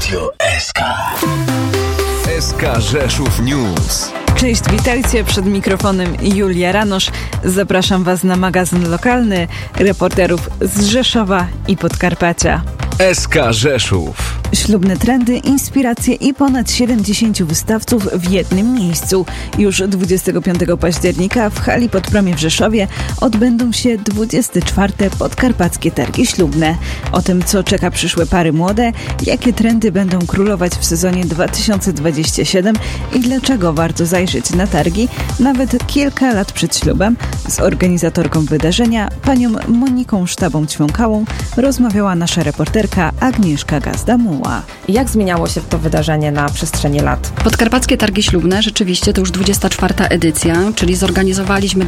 Radio SK. SK Rzeszów News. Cześć, witajcie, przed mikrofonem Julia Ranosz. Zapraszam Was na magazyn lokalny reporterów z Rzeszowa i Podkarpacia. SK Rzeszów. Ślubne trendy, inspiracje i ponad 70 wystawców w jednym miejscu. Już 25 października w hali Podpromie w Rzeszowie odbędą się 24. Podkarpackie Targi Ślubne. O tym, co czeka przyszłe pary młode, jakie trendy będą królować w sezonie 2027 i dlaczego warto zajrzeć na targi nawet kilka lat przed ślubem, z organizatorką wydarzenia, panią Moniką Sztabą-Ćwiąkałą, rozmawiała nasza reporterka Agnieszka Gazda-Muła. Jak zmieniało się to wydarzenie na przestrzeni lat? Podkarpackie Targi Ślubne, rzeczywiście to już 24. edycja, czyli zorganizowaliśmy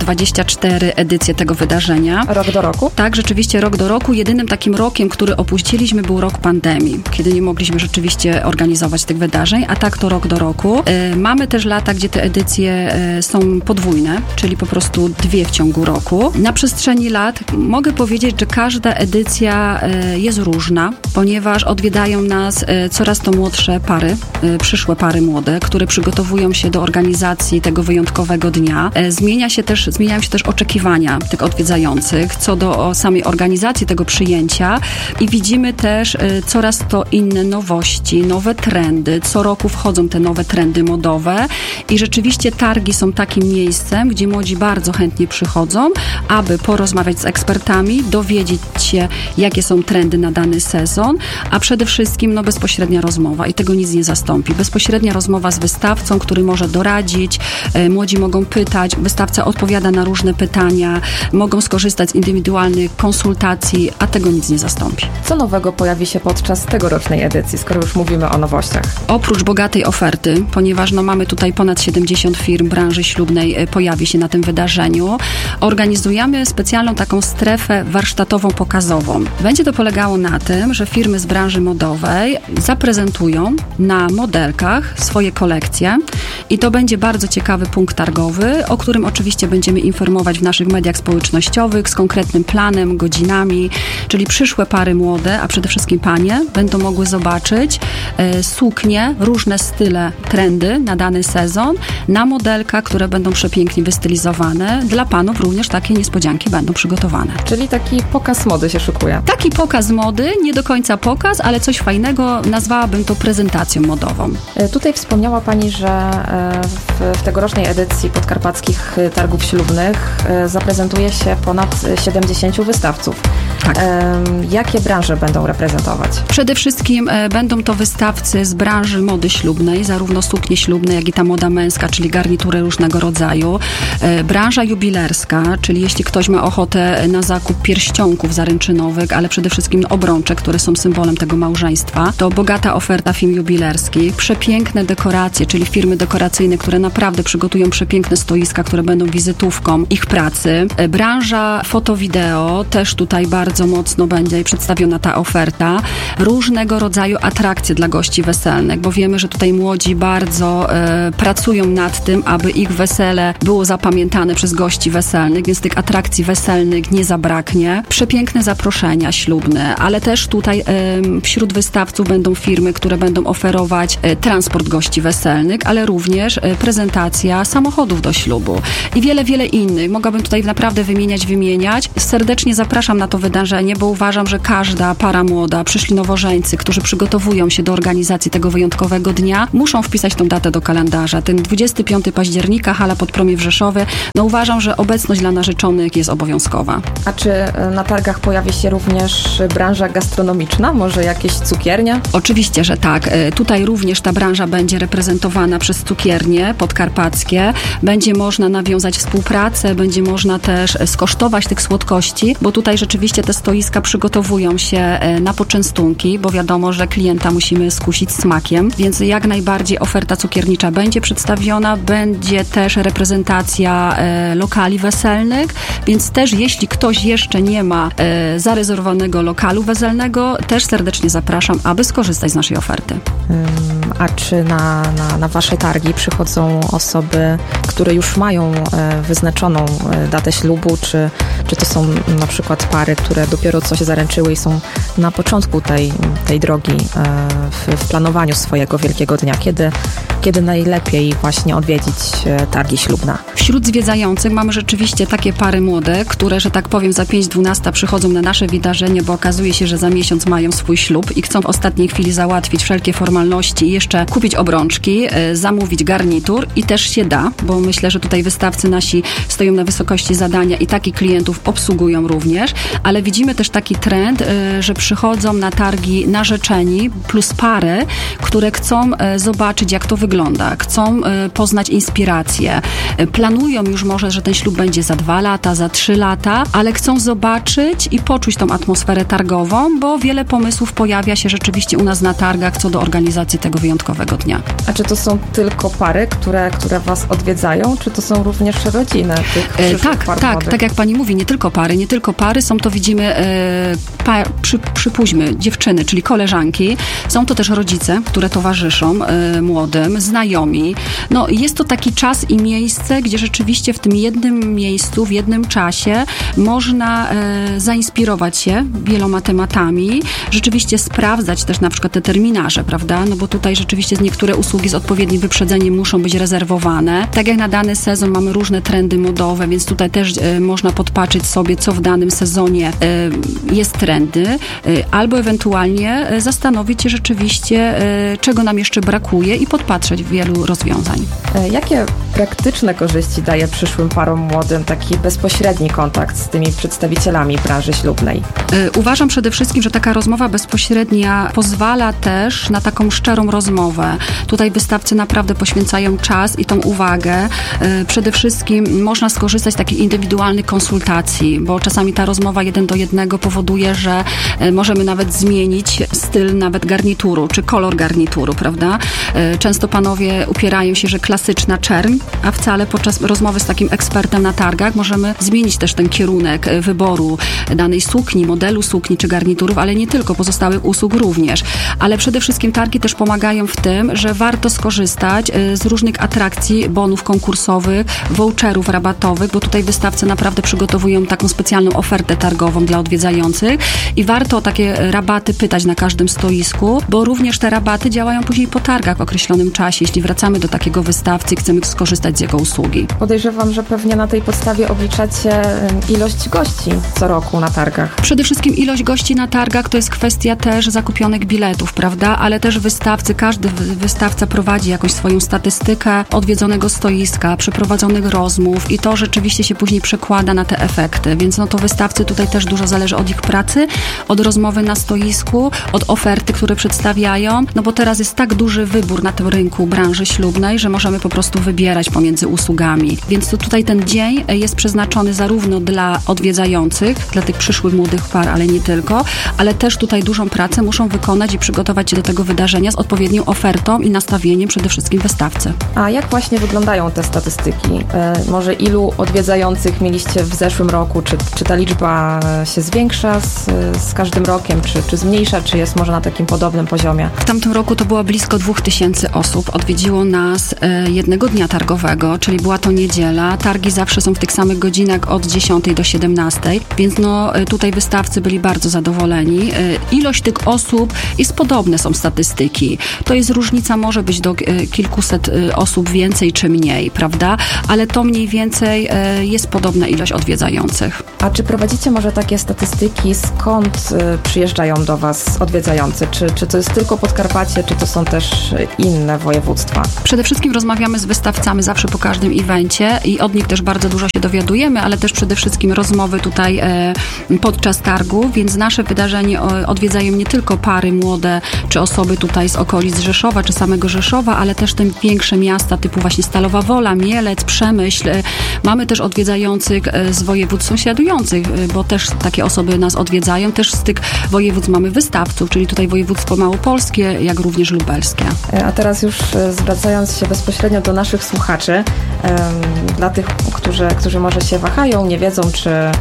24 edycje tego wydarzenia. Rok do roku? Tak, rzeczywiście rok do roku. Jedynym takim rokiem, który opuściliśmy, był rok pandemii, kiedy nie mogliśmy rzeczywiście organizować tych wydarzeń, a tak to rok do roku. Mamy też lata, gdzie te edycje są podwójne, czyli po prostu 2 w ciągu roku. Na przestrzeni lat mogę powiedzieć, że każda edycja jest różna, ponieważ odwiedzają nas coraz to młodsze pary, przyszłe pary młode, które przygotowują się do organizacji tego wyjątkowego dnia. Zmieniają się też oczekiwania tych odwiedzających co do samej organizacji tego przyjęcia i widzimy też coraz to inne nowości, nowe trendy. Co roku wchodzą te nowe trendy modowe i rzeczywiście targi są takim miejscem, gdzie młodzi bardzo chętnie przychodzą, aby porozmawiać z ekspertami, dowiedzieć się, jakie są trendy na dany sezon, a przede wszystkim bezpośrednia rozmowa i tego nic nie zastąpi. Bezpośrednia rozmowa z wystawcą, który może doradzić, młodzi mogą pytać, wystawca odpowiada na różne pytania, mogą skorzystać z indywidualnych konsultacji, a tego nic nie zastąpi. Co nowego pojawi się podczas tegorocznej edycji, skoro już mówimy o nowościach? Oprócz bogatej oferty, ponieważ mamy tutaj ponad 70 firm branży ślubnej pojawi się na tym wydarzeniu, organizujemy specjalną taką strefę warsztatową pokazową. Będzie to polegało na tym, że firmy z branży modowej zaprezentują na modelkach swoje kolekcje i to będzie bardzo ciekawy punkt targowy, o którym oczywiście będziemy informować w naszych mediach społecznościowych z konkretnym planem, godzinami, czyli przyszłe pary młode, a przede wszystkim panie będą mogły zobaczyć suknie, różne style, trendy na dany sezon, na modelkach, które będą przepięknie wystylizowane. Dla panów również takie niespodzianki będą przygotowane. Czyli taki pokaz mody się szykuje. Taki pokaz mody, nie do końca pokaz, ale coś fajnego, nazwałabym to prezentacją modową. Tutaj wspomniała Pani, że w tegorocznej edycji Podkarpackich Targów Ślubnych zaprezentuje się ponad 70 wystawców. Tak. Jakie branże będą reprezentować? Przede wszystkim będą to wystawcy z branży mody ślubnej, zarówno suknie ślubne, jak i ta moda męska, czyli garnitury różnego rodzaju. Branża jubilerska, czyli jeśli ktoś ma ochotę na zakup pierścionków zaręczynowych, ale przede wszystkim obrączek, które są symbolem tego małżeństwa, to bogata oferta firm jubilerskich, przepiękne dekoracje, czyli firmy dekoracyjne, które naprawdę przygotują przepiękne stoiska, które będą wizytówką ich pracy. Branża foto-wideo, też tutaj bardzo mocno będzie przedstawiona ta oferta. Różnego rodzaju atrakcje dla gości weselnych, bo wiemy, że tutaj młodzi bardzo pracują nad tym, aby ich wesele było zapamiętane przez gości weselnych, więc tych atrakcji weselnych nie zabraknie. Przepiękne zaproszenia ślubne, ale też tutaj wśród wystawców będą firmy, które będą oferować transport gości weselnych, ale również prezentacja samochodów do ślubu i wiele, wiele innych. Mogłabym tutaj naprawdę wymieniać. Serdecznie zapraszam na to wydarzenie, bo uważam, że każda para młoda, przyszli nowożeńcy, którzy przygotowują się do organizacji tego wyjątkowego dnia, muszą wpisać tą datę do kalendarza. Ten 25 października, hala Podpromie w Rzeszowie, uważam, że obecność dla narzeczonych jest obowiązkowa. A czy na targach pojawi się również branża gastronomiczna? Może jakieś cukiernia? Oczywiście, że tak. Tutaj również ta branża będzie reprezentowana przez cukiernie podkarpackie. Będzie można nawiązać współpracę, będzie można też skosztować tych słodkości, bo tutaj rzeczywiście te stoiska przygotowują się na poczęstunki, bo wiadomo, że klienta musimy skusić smakiem, więc jak najbardziej oferta cukiernicza będzie przedstawiona, będzie też reprezentacja lokali weselnych, więc też jeśli ktoś jeszcze nie ma zarezerwowanego lokalu weselnego, też serdecznie zapraszam, aby skorzystać z naszej oferty. A czy na wasze targi przychodzą osoby, które już mają wyznaczoną datę ślubu, czy to są na przykład pary, które dopiero co się zaręczyły i są na początku tej drogi w planowaniu swojego wielkiego dnia? Kiedy najlepiej właśnie odwiedzić targi ślubne? Wśród zwiedzających mamy rzeczywiście takie pary młode, które, że tak powiem, za 5:12 przychodzą na nasze wydarzenie, bo okazuje się, że za miesiąc mają swój ślub i chcą w ostatniej chwili załatwić wszelkie formalności i jeszcze kupić obrączki, zamówić garnitur i też się da, bo myślę, że tutaj wystawcy nasi stoją na wysokości zadania i takich klientów obsługują również, ale widzimy też taki trend, że przychodzą na targi narzeczeni plus pary, które chcą zobaczyć, jak to wygląda, chcą poznać inspirację, planują już może, że ten ślub będzie za 2 lata, za 3 lata, ale chcą zobaczyć i poczuć tą atmosferę targową, bo wiele pomysłów pojawia się rzeczywiście u nas na targach co do organizacji tego wyjątkowego dnia. A czy to są tylko pary, które was odwiedzają, czy to są również rodziny tych przyszłych par młodych? Tak jak pani mówi, nie tylko pary, są to widzimy, przypuśćmy, dziewczyny, czyli koleżanki, są to też rodzice, które towarzyszą młodym, znajomi. No, jest to taki czas i miejsce, gdzie rzeczywiście w tym jednym miejscu, w jednym czasie można zainspirować się wieloma tematami, rzeczywiście sprawdzać też na przykład te terminarze, prawda? No bo tutaj rzeczywiście niektóre usługi z odpowiednim wyprzedzeniem muszą być rezerwowane. Tak jak na dany sezon mamy różne trendy modowe, więc tutaj też można podpatrzeć sobie, co w danym sezonie jest trendy, albo ewentualnie zastanowić się rzeczywiście, czego nam jeszcze brakuje i podpatrzeć wielu rozwiązań. Jakie praktyczne korzyści daje przyszłym parom młodym taki bezpośredni kontakt z tymi przedstawicielami branży ślubnej? Uważam przede wszystkim, że taka rozmowa bezpośrednia pozwala też na taką szczerą rozmowę. Tutaj wystawcy naprawdę poświęcają czas i tą uwagę. Przede wszystkim można skorzystać z takich indywidualnych konsultacji, bo czasami ta rozmowa 1 do 1 powoduje, że możemy nawet zmienić styl nawet garnituru, czy kolor garnituru, prawda? Często panowie upierają się, że klasyczna czerń, a wcale podczas rozmowy z takim ekspertem na targach możemy zmienić też ten kierunek wyboru danej sukni, modelu sukni czy garniturów, ale nie tylko, pozostałych usług również. Ale przede wszystkim targi też pomagają w tym, że warto skorzystać z różnych atrakcji, bonów konkursowych, voucherów rabatowych, bo tutaj wystawcy naprawdę przygotowują taką specjalną ofertę targową dla odwiedzających i warto o takie rabaty pytać na każdym stoisku, bo również te rabaty działają później po targach w określonym czasie, jeśli wracamy do takiego wystawcy i chcemy skorzystać z jego usługi. Podejrzewam, że pewnie na tej podstawie obliczacie ilość gości co roku na targach. Przede wszystkim ilość gości na targach to jest kwestia też zakupionych biletów, prawda? Ale też wystawcy, każdy wystawca prowadzi jakąś swoją statystykę odwiedzonego stoiska, przeprowadzonych rozmów i to rzeczywiście się później przekłada na te efekty, więc no to wystawcy tutaj też dużo zależy od ich pracy, od rozmowy na stoisku, od oferty, które przedstawiają, no bo teraz jest tak duży wybór na tym rynku branży ślubnej, że możemy po prostu wybierać pomiędzy usługami. Więc to tutaj ten dzień jest przeznaczony zarówno dla odwiedzających, dla tych przyszłych młodych par, ale nie tylko, ale też tutaj dużą pracę muszą wykonać i przygotować się do tego wydarzenia z odpowiednią ofertą i nastawieniem przede wszystkim wystawcy. A jak właśnie wyglądają te statystyki? Może ilu odwiedzających mieliście w zeszłym roku? Czy ta liczba się zwiększa z każdym rokiem? Czy zmniejsza? Czy jest może na takim podobnym poziomie? W tamtym roku to było blisko 2000 osób. Odwiedziło nas jednego dnia targowego, czyli była to niedziela. Targi zawsze są w tych samych godzinach od 10 do 17, więc no tutaj wystawcy byli bardzo zadowoleni. Ilość tych osób jest podobne, są statystyki. To jest różnica, może być do kilkuset osób więcej czy mniej, prawda? Ale to mniej więcej jest podobna ilość odwiedzających. A czy prowadzicie może takie statystyki, skąd przyjeżdżają do Was odwiedzający? Czy to jest tylko Podkarpacie, czy to są też inne województwa? Przede wszystkim rozmawiamy z wystawcami zawsze po każdym evencie i od nich też bardzo dużo się dowiadujemy, ale też przede wszystkim rozmowy tutaj podczas targu, więc nasze wydarzenie odwiedzają nie tylko pary młode, czy osoby tutaj z okolic Rzeszowa, czy samego Rzeszowa, ale też te większe miasta typu właśnie Stalowa Wola, Mielec, Przemyśl. Mamy też odwiedzających z województw sąsiadujących, bo też takie osoby nas odwiedzają. Też z tych województw mamy wystawców, czyli tutaj województwo małopolskie, jak również lubelskie. A teraz już zwracając się bezpośrednio do naszych słuchaczy, dla tych, którzy może się wahają, nie wiedzą,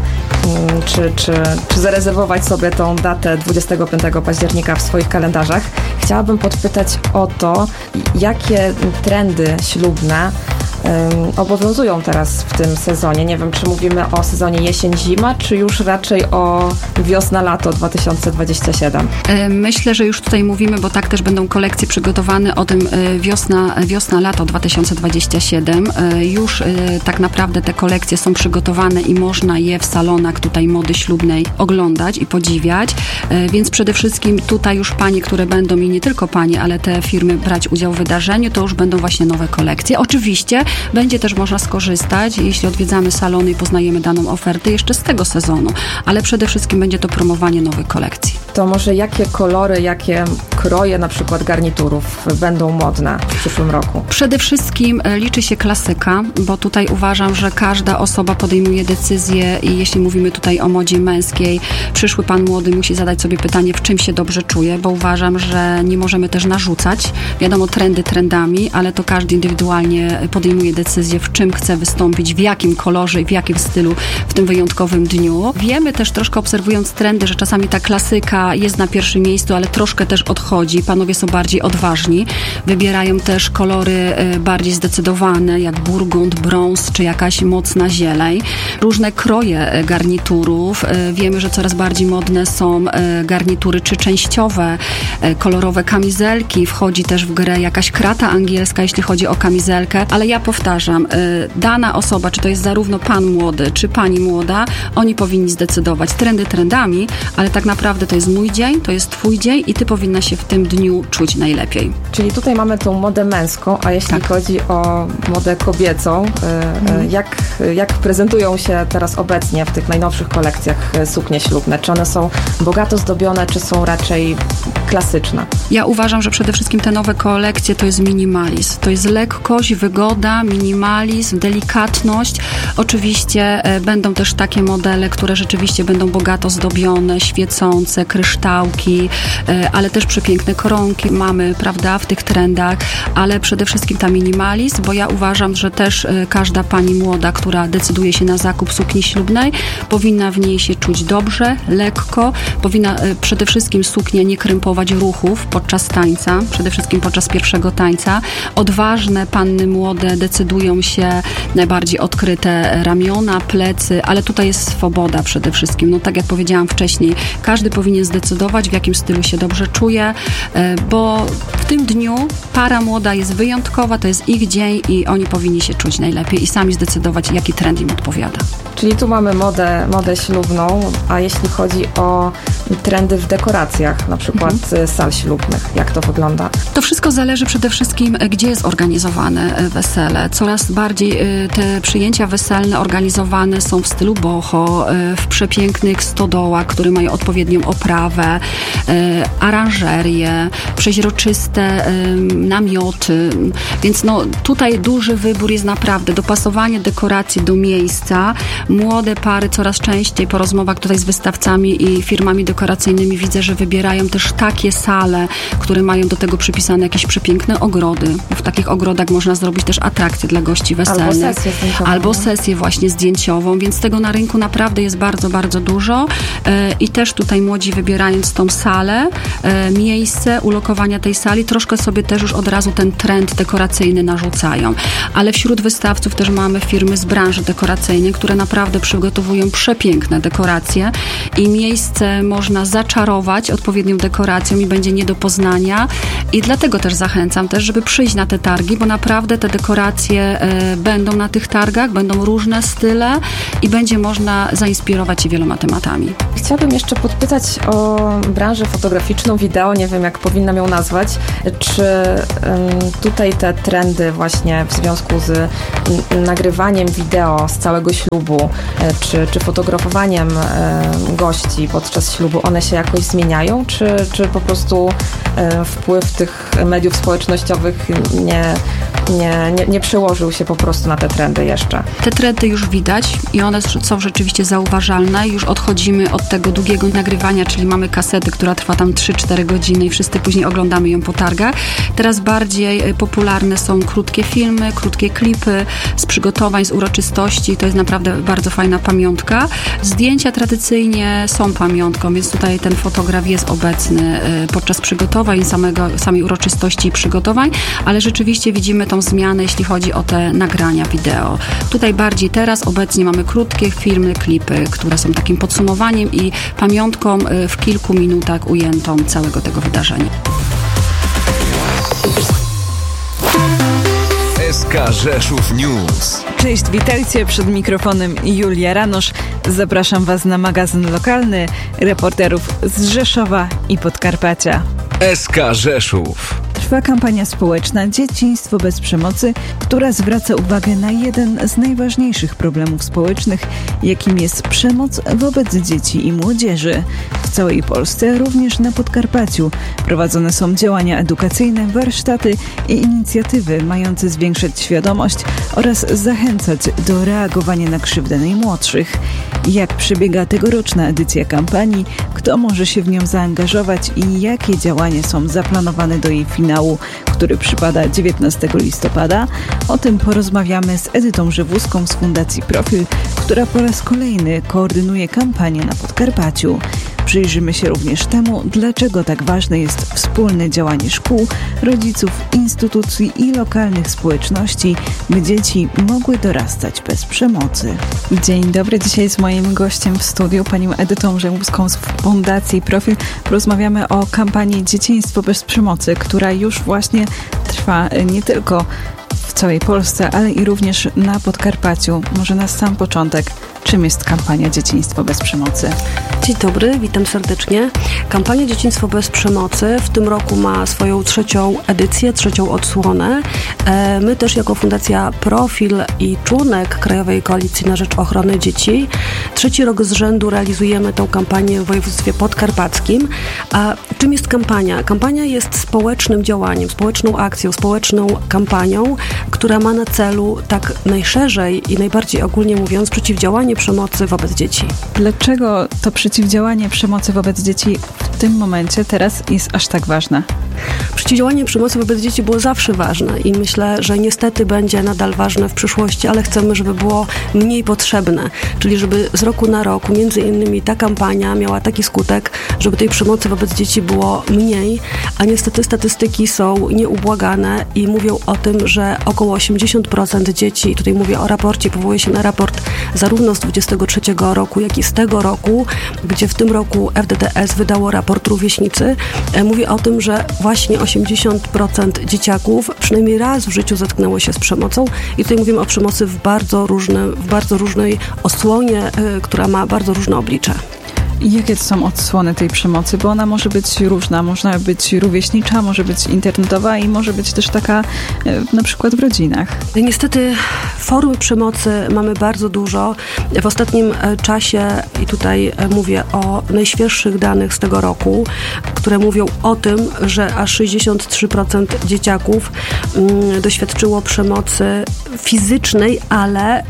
czy zarezerwować sobie tą datę 25 października w swoich kalendarzach. Chciałabym podpytać o to, jakie trendy ślubne obowiązują teraz w tym sezonie. Nie wiem, czy mówimy o sezonie jesień-zima, czy już raczej o wiosna-lato 2027? Myślę, że już tutaj mówimy, bo tak też będą kolekcje przygotowane o tym wiosna-lato 2027. Już tak naprawdę te kolekcje są przygotowane i można je w salonach tutaj mody ślubnej oglądać i podziwiać. Więc przede wszystkim tutaj już panie, które będą i nie tylko panie, ale te firmy brać udział w wydarzeniu, to już będą właśnie nowe kolekcje. Oczywiście będzie też można skorzystać, jeśli odwiedzamy salony i poznajemy daną ofertę jeszcze z tego sezonu, ale przede wszystkim będzie to promowanie nowych kolekcji. To może jakie kolory, jakie kroje na przykład garniturów będą modne w przyszłym roku? Przede wszystkim liczy się klasyka, bo tutaj uważam, że każda osoba podejmuje decyzję i jeśli mówimy tutaj o modzie męskiej, przyszły pan młody musi zadać sobie pytanie, w czym się dobrze czuje, bo uważam, że nie możemy też narzucać. Wiadomo, trendy trendami, ale to każdy indywidualnie podejmuje decyzję, w czym chce wystąpić, w jakim kolorze i w jakim stylu w tym wyjątkowym dniu. Wiemy też troszkę obserwując trendy, że czasami ta klasyka jest na pierwszym miejscu, ale troszkę też odchodzi. Panowie są bardziej odważni. Wybierają też kolory bardziej zdecydowane, jak burgund, brąz, czy jakaś mocna zieleń. Różne kroje garniturów. Wiemy, że coraz bardziej modne są garnitury czy częściowe, kolorowe kamizelki. Wchodzi też w grę jakaś krata angielska, jeśli chodzi o kamizelkę, ale ja powtarzam, dana osoba, czy to jest zarówno pan młody, czy pani młoda, oni powinni zdecydować. Trendy trendami, ale tak naprawdę to jest mój dzień, to jest twój dzień i ty powinna się w tym dniu czuć najlepiej. Czyli tutaj mamy tą modę męską, a jeśli chodzi o modę kobiecą, jak prezentują się teraz obecnie w tych najnowszych kolekcjach suknie ślubne? Czy one są bogato zdobione, czy są raczej klasyczne? Ja uważam, że przede wszystkim te nowe kolekcje to jest minimalizm. To jest lekkość, wygoda, minimalizm, delikatność. Oczywiście będą też takie modele, które rzeczywiście będą bogato zdobione, świecące, kryształki, ale też przepiękne koronki mamy, prawda, w tych trendach, ale przede wszystkim ta minimalizm, bo ja uważam, że też każda pani młoda, która decyduje się na zakup sukni ślubnej, powinna w niej się czuć dobrze, lekko, powinna przede wszystkim suknia nie krępować ruchów podczas tańca, przede wszystkim podczas pierwszego tańca. Odważne panny młode decydują się najbardziej odkryte ramiona, plecy, ale tutaj jest swoboda przede wszystkim. No tak jak powiedziałam wcześniej, każdy powinien zdecydować, w jakim stylu się dobrze czuje, bo w tym dniu para młoda jest wyjątkowa, to jest ich dzień i oni powinni się czuć najlepiej i sami zdecydować, jaki trend im odpowiada. Czyli tu mamy modę ślubną, a jeśli chodzi o trendy w dekoracjach, na przykład sal ślubnych, jak to wygląda? To wszystko zależy przede wszystkim, gdzie jest organizowane wesele. Coraz bardziej te przyjęcia weselne organizowane są w stylu boho, w przepięknych stodołach, które mają odpowiednią oprawę, aranżerie, przeźroczyste namioty, więc no tutaj duży wybór jest naprawdę, dopasowanie dekoracji do miejsca. Młode pary coraz częściej po rozmowach tutaj z wystawcami i firmami dekoracyjnymi widzę, że wybierają też takie sale, które mają do tego przypisane jakieś przepiękne ogrody. W takich ogrodach można zrobić też atrakcje dla gości weselnych. Albo sesję właśnie zdjęciową, więc tego na rynku naprawdę jest bardzo, bardzo dużo i też tutaj młodzi wybierając tą salę, miejsce ulokowania tej sali, troszkę sobie też już od razu ten trend dekoracyjny narzucają. Ale wśród wystawców też mamy firmy z branży dekoracyjnej, które naprawdę przygotowują przepiękne dekoracje i miejsce można zaczarować odpowiednią dekoracją i będzie nie do poznania i dlatego też zachęcam też, żeby przyjść na te targi, bo naprawdę te dekoracje będą na tych targach, będą różne style i będzie można zainspirować się wieloma tematami. Chciałabym jeszcze podpytać o branżę fotograficzną, wideo, nie wiem jak powinnam ją nazwać, czy tutaj te trendy właśnie w związku z nagrywaniem wideo z całego ślubu, czy fotografowaniem gości podczas ślubu, one się jakoś zmieniają, czy po prostu wpływ tych mediów społecznościowych nie przełożył się po prostu na te trendy jeszcze. Te trendy już widać i one są rzeczywiście zauważalne. Już odchodzimy od tego długiego nagrywania, czyli mamy kasetę, która trwa tam 3-4 godziny i wszyscy później oglądamy ją po targach. Teraz bardziej popularne są krótkie filmy, krótkie klipy z przygotowań, z uroczystości. To jest naprawdę bardzo fajna pamiątka. Zdjęcia tradycyjnie są pamiątką, więc tutaj ten fotograf jest obecny podczas przygotowań, samej uroczystości i przygotowań, ale rzeczywiście widzimy tą zmianę, jeśli chodzi o te nagrania wideo. Tutaj bardziej teraz obecnie mamy krótkie filmy, klipy, które są takim podsumowaniem i pamiątką w kilku minutach ujętą całego tego wydarzenia. SK Rzeszów News. Cześć, witajcie, przed mikrofonem Julia Ranosz. Zapraszam Was na magazyn lokalny reporterów z Rzeszowa i Podkarpacia. SK Rzeszów. Trwa kampania społeczna Dzieciństwo bez przemocy, która zwraca uwagę na jeden z najważniejszych problemów społecznych, jakim jest przemoc wobec dzieci i młodzieży. W całej Polsce, również na Podkarpaciu, prowadzone są działania edukacyjne, warsztaty i inicjatywy mające zwiększać świadomość oraz zachęcać do reagowania na krzywdę najmłodszych. Jak przebiega tegoroczna edycja kampanii, kto może się w nią zaangażować i jakie działania są zaplanowane do jej finału, który przypada 19 listopada. O tym porozmawiamy z Edytą Żywuską z Fundacji Profil, która po raz kolejny koordynuje kampanię na Podkarpaciu. Przyjrzymy się również temu, dlaczego tak ważne jest wspólne działanie szkół, rodziców, instytucji i lokalnych społeczności, by dzieci mogły dorastać bez przemocy. Dzień dobry, dzisiaj z moim gościem w studiu, panią Edytą Żywuską z Fundacji Profil. Porozmawiamy o kampanii Dzieciństwo bez przemocy, która już właśnie trwa nie tylko w całej Polsce, ale i również na Podkarpaciu. Może na sam początek, czym jest kampania Dzieciństwo bez przemocy? Dzień dobry, witam serdecznie. Kampania Dzieciństwo bez przemocy w tym roku ma swoją trzecią edycję, trzecią odsłonę. My też jako Fundacja Profil i członek Krajowej Koalicji na Rzecz Ochrony Dzieci trzeci rok z rzędu realizujemy tę kampanię w województwie podkarpackim. A czym jest kampania? Kampania jest społecznym działaniem, społeczną akcją, społeczną kampanią, która ma na celu tak najszerzej i najbardziej ogólnie mówiąc przeciwdziałanie przemocy wobec dzieci. Dlaczego to przeciwdziałanie przemocy wobec dzieci w tym momencie teraz jest aż tak ważne? Przeciwdziałanie przemocy wobec dzieci było zawsze ważne i myślę, że niestety będzie nadal ważne w przyszłości, ale chcemy, żeby było mniej potrzebne. Czyli żeby z roku na rok, między innymi ta kampania miała taki skutek, żeby tej przemocy wobec dzieci było mniej, a niestety statystyki są nieubłagane i mówią o tym, że około 80% dzieci, tutaj mówię o raporcie, powołuję się na raport zarówno z 23 roku, jak i z tego roku, gdzie w tym roku FDDS wydało raport Rówieśnicy, mówi o tym, że właśnie 80% dzieciaków przynajmniej raz w życiu zetknęło się z przemocą i tutaj mówimy o przemocy w bardzo różnej odsłonie, która ma bardzo różne oblicze. I jakie to są odsłony tej przemocy? Bo ona może być różna, można być rówieśnicza, może być internetowa i może być też taka na przykład w rodzinach. Niestety form przemocy mamy bardzo dużo. W ostatnim czasie, i tutaj mówię o najświeższych danych z tego roku, które mówią o tym, że aż 63% dzieciaków doświadczyło przemocy fizycznej, ale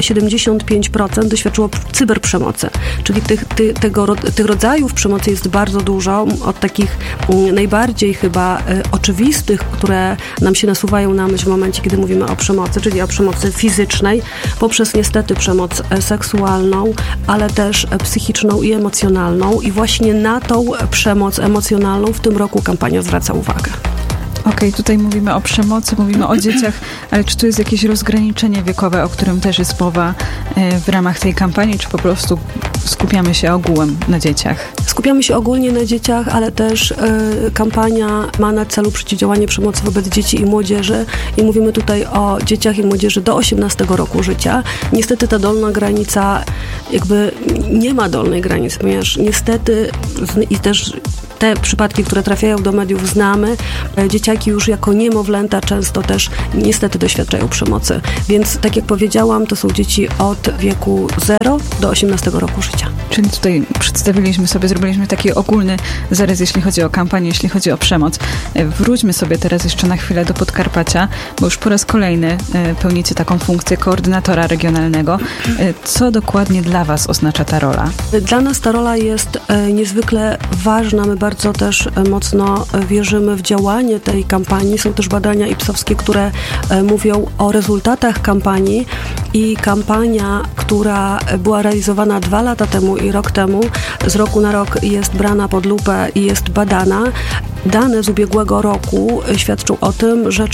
75% doświadczyło cyberprzemocy. Czyli tych rodzajów przemocy jest bardzo dużo, od takich najbardziej chyba oczywistych, które nam się nasuwają na myśl w momencie, kiedy mówimy o przemocy, czyli o przemocy fizycznej, poprzez niestety przemoc seksualną, ale też psychiczną i emocjonalną i właśnie na tą przemoc emocjonalną w tym roku kampania zwraca uwagę. Okej, tutaj mówimy o przemocy, mówimy o dzieciach, ale czy tu jest jakieś rozgraniczenie wiekowe, o którym też jest mowa w ramach tej kampanii, czy po prostu skupiamy się ogółem na dzieciach? Skupiamy się ogólnie na dzieciach, ale też kampania ma na celu przeciwdziałanie przemocy wobec dzieci i młodzieży i mówimy tutaj o dzieciach i młodzieży do 18 roku życia. Niestety ta dolna granica jakby nie ma dolnej granicy, ponieważ niestety i też te przypadki, które trafiają do mediów znamy, dzieciaki już jako niemowlęta często też niestety doświadczają przemocy. Więc tak jak powiedziałam, to są dzieci od wieku 0 do 18 roku życia. Czyli tutaj przedstawiliśmy sobie, zrobiliśmy taki ogólny zarys, jeśli chodzi o kampanię, jeśli chodzi o przemoc. Wróćmy sobie teraz jeszcze na chwilę do Podkarpacia, bo już po raz kolejny pełnicie taką funkcję koordynatora regionalnego. Co dokładnie dla Was oznacza ta rola? Dla nas ta rola jest niezwykle ważna. My bardzo też mocno wierzymy w działanie tej kampanii. Są też badania IPSOW-skie, które mówią o rezultatach kampanii i kampania, która była realizowana 2 lata temu i rok temu, z roku na rok jest brana pod lupę i jest badana. Dane z ubiegłego roku świadczą o tym, że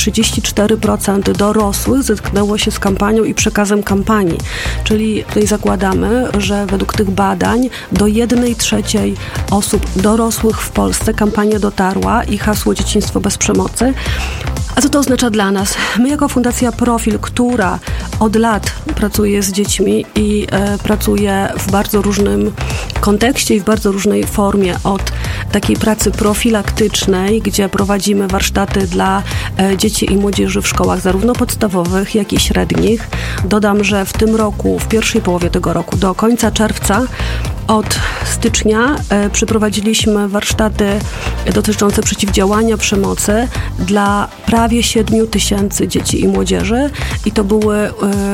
34% dorosłych zetknęło się z kampanią i przekazem kampanii. Czyli tutaj zakładamy, że według tych badań do 1/3 osób dorosłych w Polsce kampania dotarła i hasło Dzieciństwo bez przemocy. A co to oznacza dla nas? My jako Fundacja Profil, która od lat pracuje z dziećmi i pracuje w bardzo różnym kontekście i w bardzo różnej formie, od takiej pracy profilaktycznej, gdzie prowadzimy warsztaty dla dzieci i młodzieży w szkołach zarówno podstawowych, jak i średnich. Dodam, że w tym roku, w pierwszej połowie tego roku, do końca czerwca, od stycznia przeprowadziliśmy warsztaty dotyczące przeciwdziałania przemocy dla prawie 7 000 dzieci i młodzieży i to były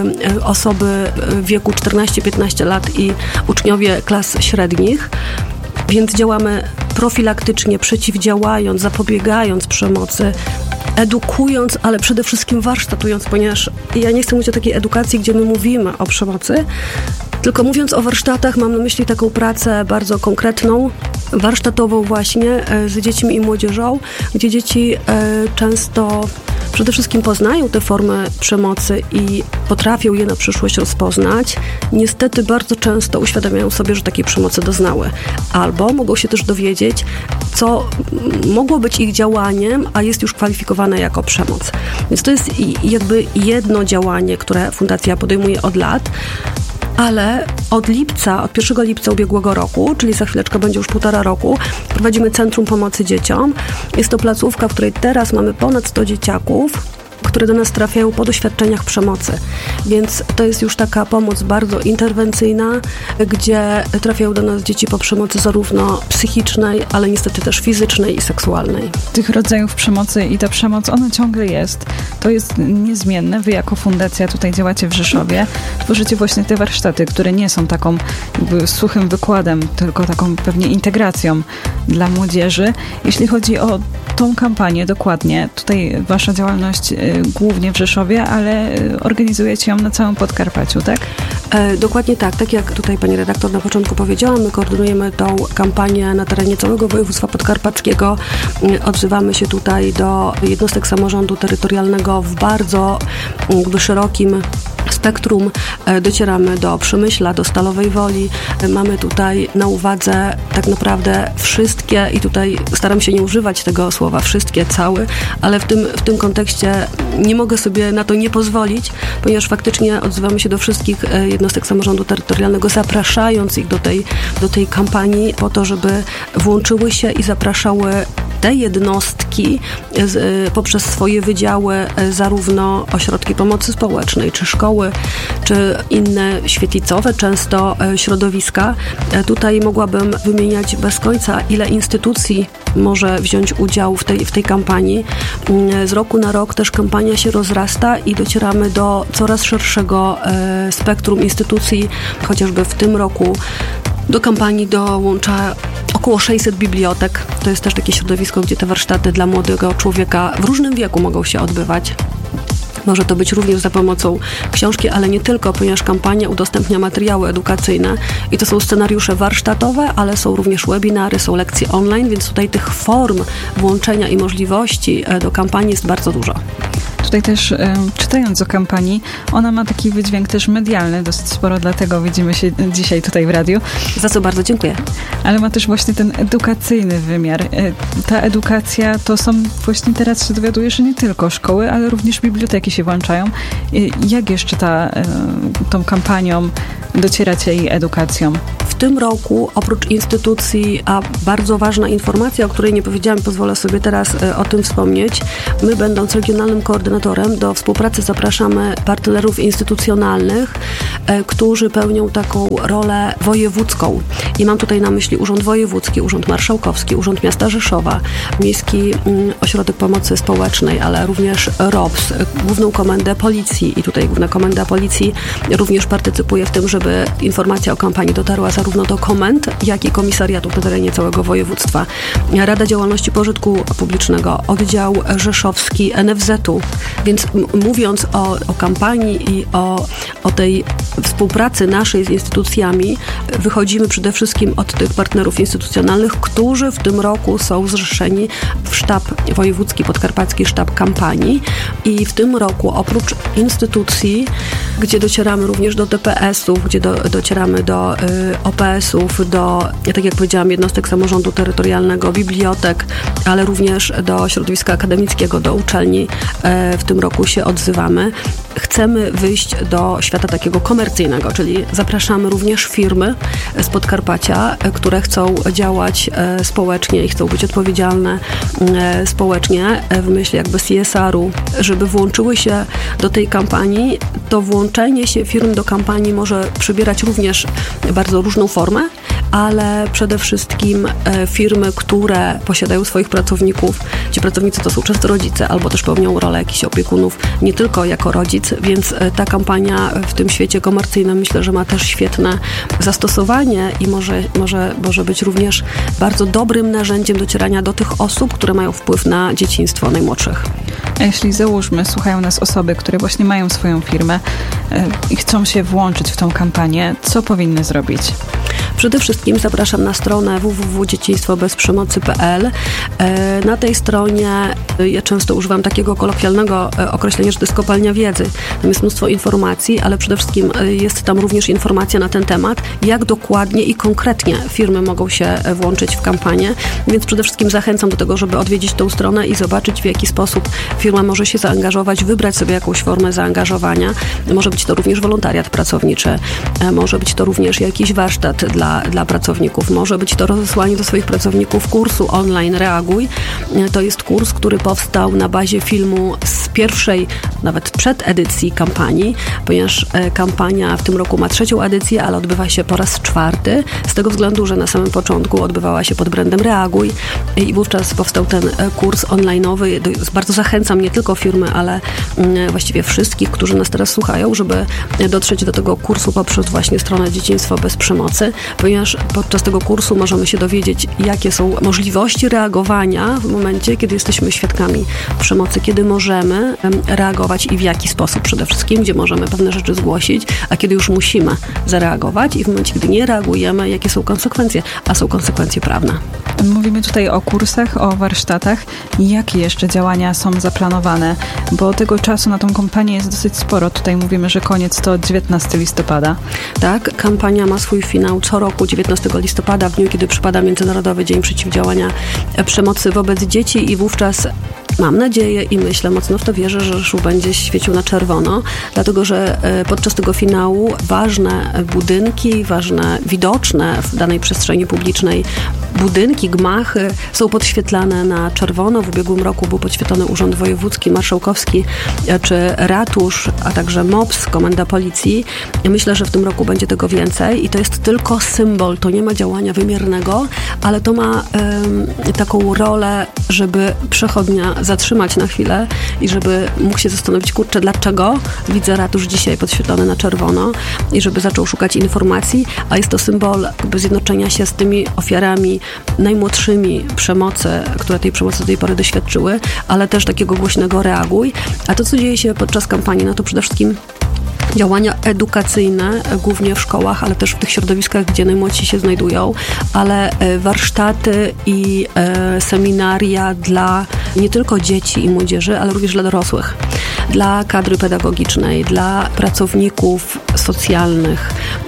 osoby w wieku 14-15 lat i uczniowie klas średnich. Więc działamy profilaktycznie, przeciwdziałając, zapobiegając przemocy, edukując, ale przede wszystkim warsztatując, ponieważ ja nie chcę mówić o takiej edukacji, gdzie my mówimy o przemocy, tylko mówiąc o warsztatach, mam na myśli taką pracę bardzo konkretną, warsztatową właśnie z dziećmi i młodzieżą, gdzie dzieci często przede wszystkim poznają te formy przemocy i potrafią je na przyszłość rozpoznać. Niestety bardzo często uświadamiają sobie, że takiej przemocy doznały. Albo mogą się też dowiedzieć, co mogło być ich działaniem, a jest już kwalifikowane jako przemoc. Więc to jest jakby jedno działanie, które Fundacja podejmuje od lat. Ale od 1 lipca ubiegłego roku, czyli za chwileczkę będzie już 1,5 roku, prowadzimy Centrum Pomocy Dzieciom. Jest to placówka, w której teraz mamy ponad 100 dzieciaków, które do nas trafiają po doświadczeniach przemocy. Więc to jest już taka pomoc bardzo interwencyjna, gdzie trafiają do nas dzieci po przemocy zarówno psychicznej, ale niestety też fizycznej i seksualnej. Tych rodzajów przemocy i ta przemoc, ona ciągle jest. To jest niezmienne. Wy jako fundacja tutaj działacie w Rzeszowie. Tworzycie właśnie te warsztaty, które nie są taką jakby suchym wykładem, tylko taką pewnie integracją dla młodzieży. Jeśli chodzi o tą kampanię dokładnie, tutaj wasza działalność głównie w Rzeszowie, ale organizujecie ją na całym Podkarpaciu, tak? Dokładnie tak. Tak jak tutaj pani redaktor na początku powiedziała, my koordynujemy tą kampanię na terenie całego województwa podkarpackiego. Odzywamy się tutaj do jednostek samorządu terytorialnego w bardzo szerokim spektrum. Docieramy do Przemyśla, do Stalowej Woli. Mamy tutaj na uwadze tak naprawdę wszystkie, i tutaj staram się nie używać tego słowa wszystkie, cały, ale w tym kontekście nie mogę sobie na to nie pozwolić, ponieważ faktycznie odzywamy się do wszystkich jednostek samorządu terytorialnego, zapraszając ich do tej kampanii po to, żeby włączyły się i zapraszały te jednostki poprzez swoje wydziały, zarówno ośrodki pomocy społecznej, czy szkoły, czy inne świetlicowe często środowiska. Tutaj mogłabym wymieniać bez końca, ile instytucji może wziąć udział w tej kampanii. Z roku na rok też kampania się rozrasta i docieramy do coraz szerszego spektrum instytucji. Chociażby w tym roku do kampanii dołącza około 600 bibliotek. To jest też takie środowisko, gdzie te warsztaty dla młodego człowieka w różnym wieku mogą się odbywać. Może to być również za pomocą książki, ale nie tylko, ponieważ kampania udostępnia materiały edukacyjne i to są scenariusze warsztatowe, ale są również webinary, są lekcje online, więc tutaj tych form włączenia i możliwości do kampanii jest bardzo dużo. Tutaj też czytając o kampanii, ona ma taki wydźwięk też medialny, dosyć sporo, dlatego widzimy się dzisiaj tutaj w radiu. Za co bardzo dziękuję. Ale ma też właśnie ten edukacyjny wymiar. Ta edukacja to są właśnie teraz się dowiaduję, że nie tylko szkoły, ale również biblioteki się włączają. Jak jeszcze tą kampanią docieracie i edukacją? W tym roku oprócz instytucji, a bardzo ważna informacja, o której nie powiedziałam, pozwolę sobie teraz o tym wspomnieć, my będąc regionalnym koordynatorem koordynatorem. Do współpracy zapraszamy partnerów instytucjonalnych, którzy pełnią taką rolę wojewódzką. I mam tutaj na myśli Urząd Wojewódzki, Urząd Marszałkowski, Urząd Miasta Rzeszowa, Miejski Ośrodek Pomocy Społecznej, ale również ROPS, Główną Komendę Policji. I tutaj Główna Komenda Policji również partycypuje w tym, żeby informacja o kampanii dotarła zarówno do komend, jak i komisariatów na terenie całego województwa. Rada Działalności Pożytku Publicznego, oddział rzeszowski NFZ-u. Więc mówiąc o kampanii i o tej współpracy naszej z instytucjami, wychodzimy przede wszystkim od tych partnerów instytucjonalnych, którzy w tym roku są zrzeszeni w sztab wojewódzki, podkarpacki sztab kampanii. I w tym roku oprócz instytucji, gdzie docieramy również do DPS-ów, gdzie docieramy do OPS-ów, do, tak jak powiedziałam, jednostek samorządu terytorialnego, bibliotek, ale również do środowiska akademickiego, do uczelni, w tym roku się odzywamy. Chcemy wyjść do świata takiego komercyjnego, czyli zapraszamy również firmy z Podkarpacia, które chcą działać społecznie i chcą być odpowiedzialne społecznie w myśl jakby CSR-u, żeby włączyły się do tej kampanii. To włączenie się firm do kampanii może przybierać również bardzo różną formę, ale przede wszystkim firmy, które posiadają swoich pracowników. Ci pracownicy to są często rodzice, albo też pełnią rolę jakichś opiekunów, nie tylko jako rodzic, więc ta kampania w tym świecie komercyjnym myślę, że ma też świetne zastosowanie i może być również bardzo dobrym narzędziem docierania do tych osób, które mają wpływ na dzieciństwo najmłodszych. A jeśli załóżmy, słuchają nas osoby, które właśnie mają swoją firmę i chcą się włączyć w tą kampanię, co powinny zrobić? Przede wszystkim zapraszam na stronę www.dzieciństwobezprzemocy.pl. Na tej stronie ja często używam takiego kolokwialnego określenia, że to jest kopalnia wiedzy. Tam jest mnóstwo informacji, ale przede wszystkim jest tam również informacja na ten temat, jak dokładnie i konkretnie firmy mogą się włączyć w kampanię. Więc przede wszystkim zachęcam do tego, żeby odwiedzić tą stronę i zobaczyć, w jaki sposób firma może się zaangażować, wybrać sobie jakąś formę zaangażowania. Może być to również wolontariat pracowniczy, może być to również jakiś warsztat dla pracowników. Może być to rozesłanie do swoich pracowników kursu online Reaguj. To jest kurs, który powstał na bazie filmu z pierwszej, nawet przededycji kampanii, ponieważ kampania w tym roku ma 3. edycję, ale odbywa się po raz 4. Z tego względu, że na samym początku odbywała się pod brandem Reaguj i wówczas powstał ten kurs online'owy. Bardzo zachęcam nie tylko firmy, ale właściwie wszystkich, którzy nas teraz słuchają, żeby dotrzeć do tego kursu poprzez właśnie stronę Dzieciństwo bez przemocy, ponieważ podczas tego kursu możemy się dowiedzieć, jakie są możliwości reagowania w momencie, kiedy jesteśmy świadkami przemocy, kiedy możemy reagować i w jaki sposób przede wszystkim, gdzie możemy pewne rzeczy zgłosić, a kiedy już musimy zareagować i w momencie, gdy nie reagujemy, jakie są konsekwencje, a są konsekwencje prawne. Mówimy tutaj o kursach, o warsztatach. Jakie jeszcze działania są zaplanowane? Bo tego czasu na tą kampanię jest dosyć sporo. Tutaj mówimy, że koniec to 19 listopada. Tak, kampania ma swój finał co roku 19 listopada, w dniu, kiedy przypada Międzynarodowy Dzień Przeciwdziałania Przemocy wobec Dzieci i wówczas mam nadzieję i myślę, mocno w to wierzę, że Rzeszów będzie świecił na czerwono, dlatego że podczas tego finału ważne budynki, ważne, widoczne w danej przestrzeni publicznej budynki, gmachy są podświetlane na czerwono. W ubiegłym roku był podświetlony Urząd Wojewódzki, Marszałkowski czy Ratusz, a także MOPS, Komenda Policji. Myślę, że w tym roku będzie tego więcej i to jest tylko symbol, to nie ma działania wymiernego, ale to ma taką rolę, żeby przechodnia zatrzymać na chwilę i żeby mógł się zastanowić, kurczę, dlaczego widzę ratusz dzisiaj podświetlony na czerwono i żeby zaczął szukać informacji, a jest to symbol jakby zjednoczenia się z tymi ofiarami najmłodszymi przemocy, które tej przemocy do tej pory doświadczyły, ale też takiego głośnego reaguj. A to, co dzieje się podczas kampanii, no to przede wszystkim działania edukacyjne, głównie w szkołach, ale też w tych środowiskach, gdzie najmłodsi się znajdują, ale warsztaty i seminaria dla nie tylko dzieci i młodzieży, ale również dla dorosłych, dla kadry pedagogicznej, dla pracowników socjalnych,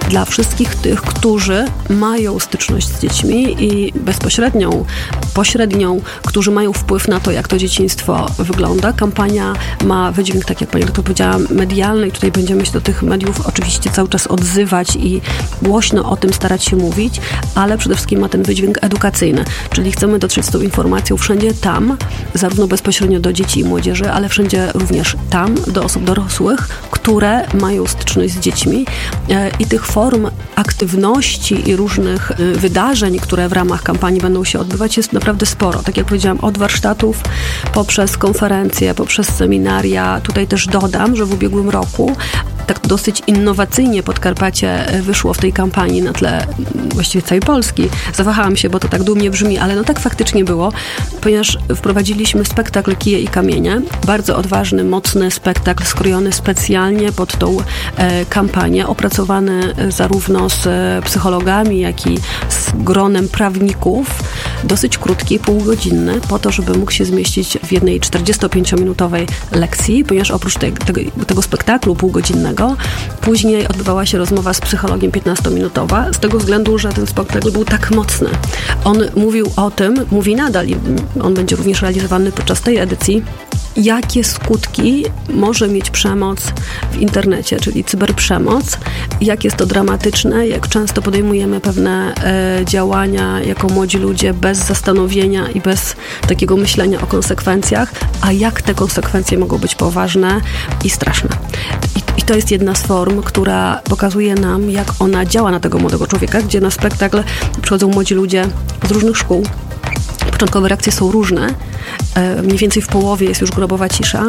dla wszystkich tych, którzy mają styczność z dziećmi i bezpośrednią, pośrednią, którzy mają wpływ na to, jak to dzieciństwo wygląda. Kampania ma wydźwięk, tak jak pani doktor powiedziała, medialny i tutaj będziemy się do tych mediów oczywiście cały czas odzywać i głośno o tym starać się mówić, ale przede wszystkim ma ten wydźwięk edukacyjny, czyli chcemy dotrzeć z tą informacją wszędzie tam, zarówno bezpośrednio do dzieci i młodzieży, ale wszędzie również tam, do osób dorosłych, które mają styczność z dziećmi i tych form aktywności i różnych wydarzeń, które w ramach kampanii będą się odbywać, jest naprawdę sporo. Tak jak powiedziałam, od warsztatów, poprzez konferencje, poprzez seminaria. Tutaj też dodam, że w ubiegłym roku tak dosyć innowacyjnie Podkarpacie wyszło w tej kampanii na tle właściwie całej Polski. Zawahałam się, bo to tak dumnie brzmi, ale no tak faktycznie było, ponieważ wprowadziliśmy spektakl Kije i kamienie. Bardzo odważny, mocny spektakl skrojony specjalnie pod tą kampanię, opracowany zarówno z psychologami, jak i z gronem prawników. Dosyć krótki, półgodzinny, po to, żeby mógł się zmieścić w jednej 45-minutowej lekcji, ponieważ oprócz tego spektaklu półgodzinnego później odbywała się rozmowa z psychologiem 15-minutowa, z tego względu, że ten spektakl był tak mocny. On mówił o tym, mówi nadal i on będzie również realizowany podczas tej edycji, jakie skutki może mieć przemoc w internecie, czyli cyberprzemoc, jak jest to dramatyczne, jak często podejmujemy pewne działania jako młodzi ludzie bez zastanowienia i bez takiego myślenia o konsekwencjach, a jak te konsekwencje mogą być poważne i straszne. I to jest jedna z form, która pokazuje nam, jak ona działa na tego młodego człowieka, gdzie na spektakl przychodzą młodzi ludzie z różnych szkół. Początkowe reakcje są różne. Mniej więcej w połowie jest już grobowa cisza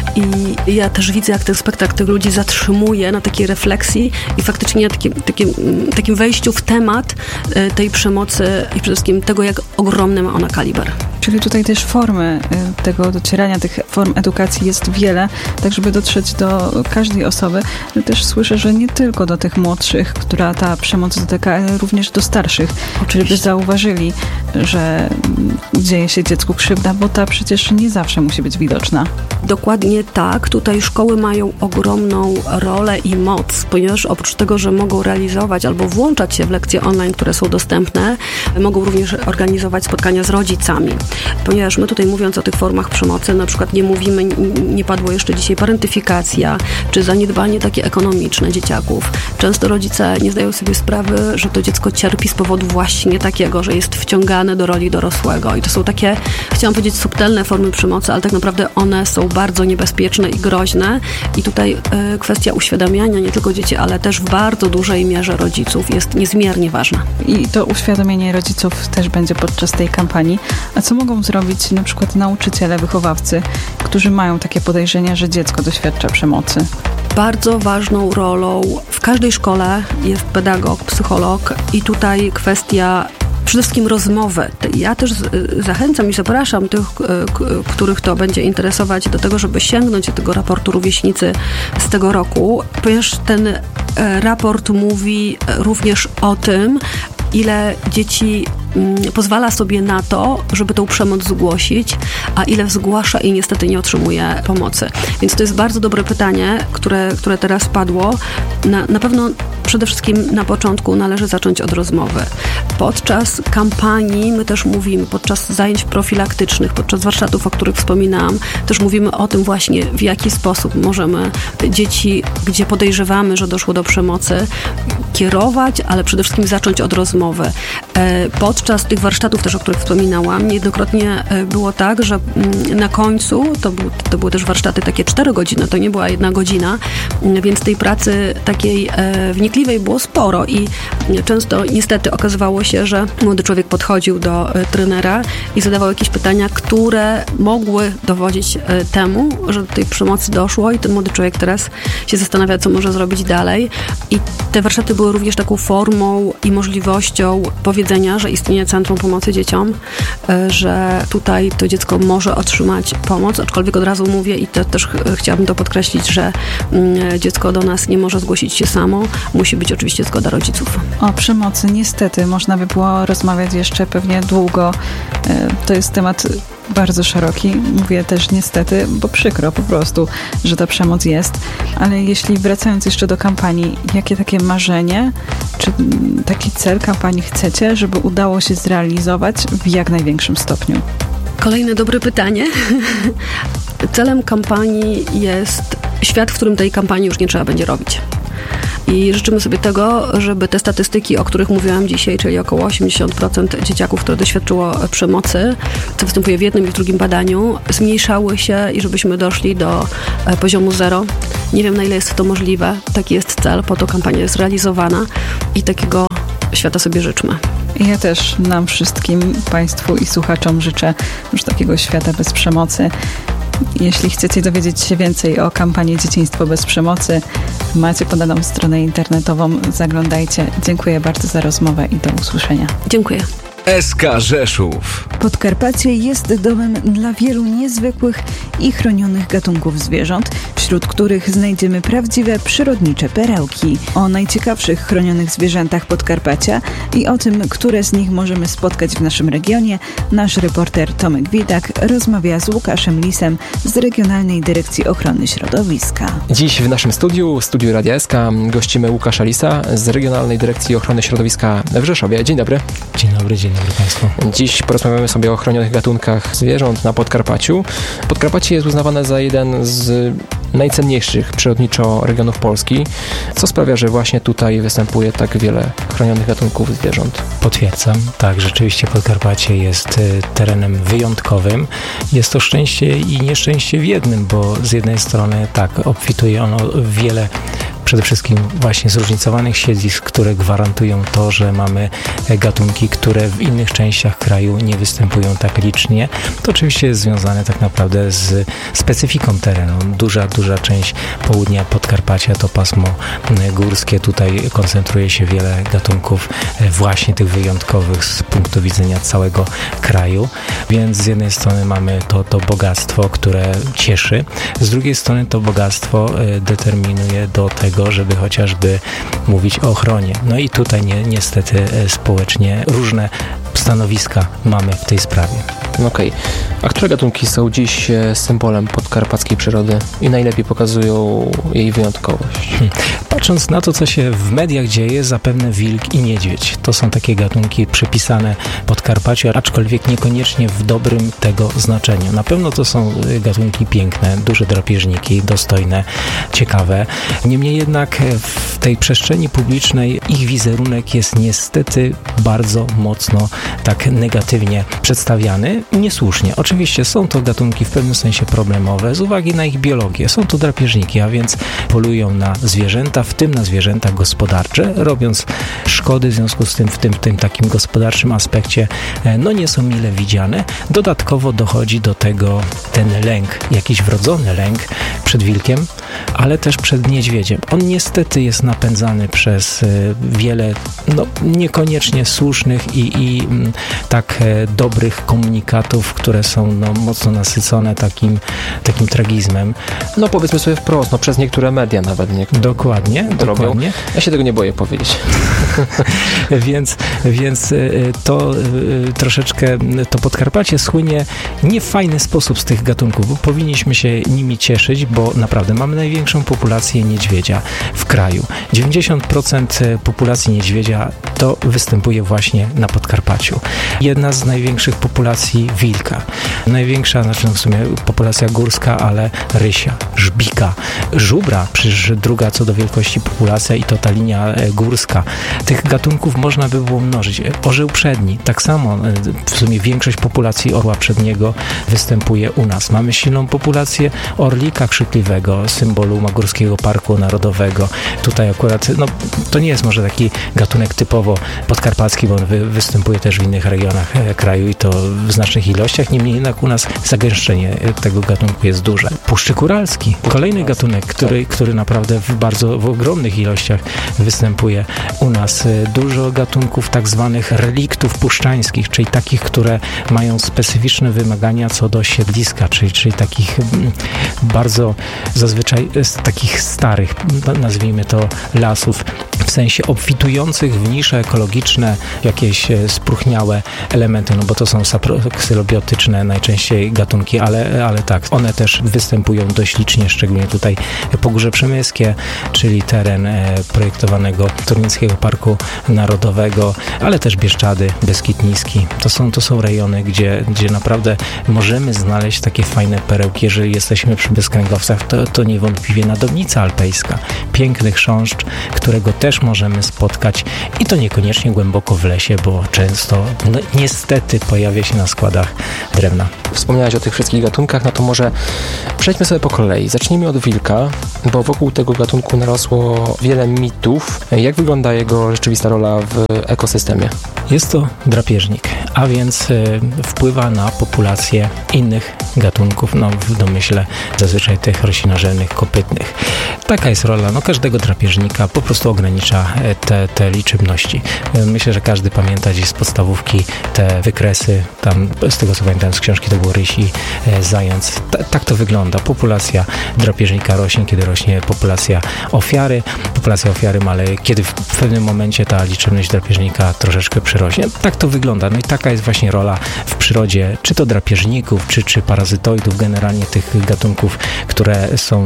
i ja też widzę, jak ten spektakl tych ludzi zatrzymuje na takiej refleksji i faktycznie takim wejściu w temat tej przemocy i przede wszystkim tego, jak ogromny ma ona kaliber. Czyli tutaj też formy tego docierania, tych form edukacji jest wiele, tak żeby dotrzeć do każdej osoby. Ale też słyszę, że nie tylko do tych młodszych, która ta przemoc dotyka, ale również do starszych. Żeby zauważyli, że dzieje się dziecku krzywda, bo ta przecież nie zawsze musi być widoczna. Dokładnie tak. Tutaj szkoły mają ogromną rolę i moc, ponieważ oprócz tego, że mogą realizować albo włączać się w lekcje online, które są dostępne, mogą również organizować spotkania z rodzicami. Ponieważ my tutaj, mówiąc o tych formach przemocy, na przykład nie mówimy, nie padło jeszcze dzisiaj parentyfikacja, czy zaniedbanie takie ekonomiczne dzieciaków. Często rodzice nie zdają sobie sprawy, że to dziecko cierpi z powodu właśnie takiego, że jest wciągane do roli dorosłego. I to są takie, chciałam powiedzieć, subtelne formy przemocy, ale tak naprawdę one są bardzo niebezpieczne i groźne. I tutaj kwestia uświadamiania nie tylko dzieci, ale też w bardzo dużej mierze rodziców jest niezmiernie ważna. I to uświadomienie rodziców też będzie podczas tej kampanii. A co mogą zrobić na przykład nauczyciele, wychowawcy, którzy mają takie podejrzenia, że dziecko doświadcza przemocy? Bardzo ważną rolą w każdej szkole jest pedagog, psycholog i tutaj kwestia przede wszystkim rozmowy. Ja też zachęcam i zapraszam tych, których to będzie interesować, do tego, żeby sięgnąć do tego raportu Rówieśnicy z tego roku, ponieważ ten raport mówi również o tym, ile dzieci pozwala sobie na to, żeby tą przemoc zgłosić, a ile zgłasza i niestety nie otrzymuje pomocy. Więc to jest bardzo dobre pytanie, które teraz padło. Na pewno przede wszystkim na początku należy zacząć od rozmowy. Podczas kampanii my też mówimy, podczas zajęć profilaktycznych, podczas warsztatów, o których wspominałam, też mówimy o tym właśnie, w jaki sposób możemy dzieci, gdzie podejrzewamy, że doszło do przemocy, kierować, ale przede wszystkim zacząć od rozmowy. Podczas tych warsztatów też, o których wspominałam, niejednokrotnie było tak, że na końcu, to były też warsztaty takie 4 godziny, to nie była 1 godzina, więc tej pracy takiej wnikliwej było sporo i często niestety okazywało się, że młody człowiek podchodził do trenera i zadawał jakieś pytania, które mogły dowodzić temu, że do tej przemocy doszło i ten młody człowiek teraz się zastanawia, co może zrobić dalej. I te warsztaty były również taką formą i możliwością powiedzenia, że istnieje Centrum Pomocy Dzieciom, że tutaj to dziecko może otrzymać pomoc, aczkolwiek od razu mówię i to też chciałabym to podkreślić, że dziecko do nas nie może zgłosić się samo, musi być oczywiście zgoda rodziców. O przemocy niestety można by było rozmawiać jeszcze pewnie długo. To jest temat bardzo szeroki. Mówię też niestety, bo przykro po prostu, że ta przemoc jest. Ale jeśli wracając jeszcze do kampanii, jakie takie marzenie, czy taki cel kampanii chcecie, żeby udało się zrealizować w jak największym stopniu? Kolejne dobre pytanie. Celem kampanii jest świat, w którym tej kampanii już nie trzeba będzie robić. I życzymy sobie tego, żeby te statystyki, o których mówiłam dzisiaj, czyli około 80% dzieciaków, które doświadczyło przemocy, co występuje w jednym i w drugim badaniu, zmniejszały się i żebyśmy doszli do poziomu 0. Nie wiem, na ile jest to możliwe. Taki jest cel, po to kampania jest realizowana i takiego świata sobie życzmy. Ja też nam wszystkim, Państwu i słuchaczom życzę już takiego świata bez przemocy. Jeśli chcecie dowiedzieć się więcej o kampanii Dzieciństwo bez przemocy, macie podaną stronę internetową. Zaglądajcie. Dziękuję bardzo za rozmowę i do usłyszenia. Dziękuję. SK Rzeszów. Podkarpacie jest domem dla wielu niezwykłych i chronionych gatunków zwierząt, wśród których znajdziemy prawdziwe przyrodnicze perełki. O najciekawszych chronionych zwierzętach Podkarpacia i o tym, które z nich możemy spotkać w naszym regionie, nasz reporter Tomek Widak rozmawia z Łukaszem Lisem z Regionalnej Dyrekcji Ochrony Środowiska. Dziś w naszym studiu Radia SK, gościmy Łukasza Lisa z Regionalnej Dyrekcji Ochrony Środowiska w Rzeszowie. Dzień dobry. Dzień dobry Państwu. Dziś porozmawiamy sobie o chronionych gatunkach zwierząt na Podkarpaciu. Podkarpacie jest uznawane za jeden z najcenniejszych przyrodniczo regionów Polski. Co sprawia, że właśnie tutaj występuje tak wiele chronionych gatunków zwierząt? Potwierdzam. Tak, rzeczywiście Podkarpacie jest terenem wyjątkowym. Jest to szczęście i nieszczęście w jednym, bo z jednej strony tak, obfituje ono wiele przede wszystkim właśnie zróżnicowanych siedlisk, które gwarantują to, że mamy gatunki, które w innych częściach kraju nie występują tak licznie. To oczywiście jest związane tak naprawdę z specyfiką terenu. Duża część południa Podkarpacia to pasmo górskie. Tutaj koncentruje się wiele gatunków właśnie tych wyjątkowych z punktu widzenia całego kraju. Więc z jednej strony mamy to bogactwo, które cieszy. Z drugiej strony to bogactwo determinuje do tego, żeby chociażby mówić o ochronie. No i tutaj niestety społecznie różne stanowiska mamy w tej sprawie. Okej. A które gatunki są dziś symbolem podkarpackiej przyrody i najlepiej pokazują jej wyjątkowość? Patrząc na to, co się w mediach dzieje, zapewne wilk i niedźwiedź. To są takie gatunki przypisane Podkarpaciu, aczkolwiek niekoniecznie w dobrym tego znaczeniu. Na pewno to są gatunki piękne, duże drapieżniki, dostojne, ciekawe. Niemniej jednak w tej przestrzeni publicznej ich wizerunek jest niestety bardzo mocno tak negatywnie przedstawiany. Niesłusznie. Oczywiście są to gatunki w pewnym sensie problemowe z uwagi na ich biologię. Są to drapieżniki, a więc polują na zwierzęta, w tym na zwierzęta gospodarcze, robiąc szkody, w związku z tym w tym takim gospodarczym aspekcie nie są mile widziane. Dodatkowo dochodzi do tego ten lęk, jakiś wrodzony lęk przed wilkiem, ale też przed niedźwiedziem. On niestety jest napędzany przez wiele niekoniecznie słusznych i tak dobrych komunikatów, które są mocno nasycone takim tragizmem. Powiedzmy sobie wprost, przez niektóre media nawet Dokładnie. Ja się tego nie boję powiedzieć. Więc to troszeczkę to Podkarpacie słynie nie w fajny sposób z tych gatunków, bo powinniśmy się nimi cieszyć, bo naprawdę mamy największą populację niedźwiedzia w kraju. 90% populacji niedźwiedzia to występuje właśnie na Podkarpaciu. Jedna z największych populacji wilka. Największa, w sumie populacja górska, ale rysia, żbika, żubra, przecież druga co do wielkości populacja i to ta linia górska. Tych gatunków można by było mnożyć. Orzeł przedni, tak samo w sumie większość populacji orła przedniego występuje u nas. Mamy silną populację orlika krzykliwego, symbolu Magórskiego Parku Narodowego. Tutaj akurat, to nie jest może taki gatunek typowo podkarpacki, bo on występuje też w innych regionach kraju i to w znacznych ilościach. Niemniej jednak u nas zagęszczenie tego gatunku jest duże. Puszczyk uralski, kolejny gatunek, który naprawdę w ogromnych ilościach występuje u nas oraz dużo gatunków tak zwanych reliktów puszczańskich, czyli takich, które mają specyficzne wymagania co do siedliska, czyli takich bardzo zazwyczaj takich starych, nazwijmy to, lasów, w sensie obfitujących w nisze ekologiczne, jakieś spróchniałe elementy, no bo to są saproksylobiotyczne najczęściej gatunki, ale tak, one też występują dość licznie, szczególnie tutaj Pogórze Przemyskie, czyli teren projektowanego Turnickiego Parku Narodowego, ale też Bieszczady, Beskid Niski. To są rejony, gdzie naprawdę możemy znaleźć takie fajne perełki. Jeżeli jesteśmy przy bezkręgowcach, to niewątpliwie Nadobnica Alpejska. Piękny chrząszcz, którego też możemy spotkać i to niekoniecznie głęboko w lesie, bo często niestety pojawia się na składach drewna. Wspomniałeś o tych wszystkich gatunkach, no to może przejdźmy sobie po kolei. Zacznijmy od wilka, bo wokół tego gatunku narosło wiele mitów. Jak wygląda jego rzeczywista rola w ekosystemie? Jest to drapieżnik, a więc wpływa na populację innych gatunków, no w domyśle zazwyczaj tych roślinożernych, kopytnych. Taka jest rola każdego drapieżnika, po prostu ogranicza te liczebności. Myślę, że każdy pamięta gdzieś z podstawówki te wykresy, tam z tego co pamiętam z książki to był ryś i zając. Tak to wygląda. Populacja drapieżnika rośnie, kiedy rośnie populacja ofiary. Populacja ofiary maleje, kiedy w pewnym momencie ta liczebność drapieżnika troszeczkę przyrośnie. Tak to wygląda. No i taka jest właśnie rola w przyrodzie, czy to drapieżników, czy parazytoidów, generalnie tych gatunków, które są